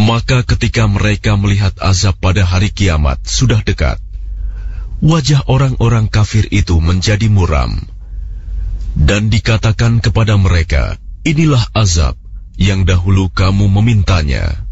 Maka ketika mereka melihat azab pada hari kiamat sudah dekat, wajah orang-orang kafir itu menjadi muram. Dan dikatakan kepada mereka, inilah azab yang dahulu kamu memintanya.